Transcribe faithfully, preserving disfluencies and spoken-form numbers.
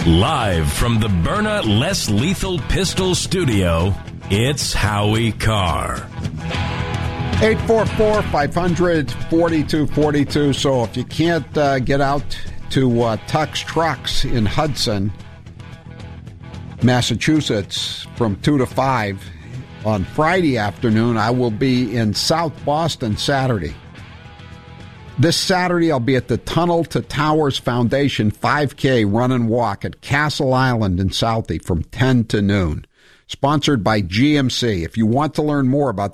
Live from the Byrna Less Lethal Pistol Studio, it's Howie Carr. eight four four, five hundred, forty-two forty-two. So if you can't uh, get out to uh, Tux Trucks in Hudson, Massachusetts, from two to five on Friday afternoon, I will be in South Boston Saturday. This Saturday, I'll be at the Tunnel to Towers Foundation five K run and walk at Castle Island in Southie from ten to noon. Sponsored by G M C. If you want to learn more about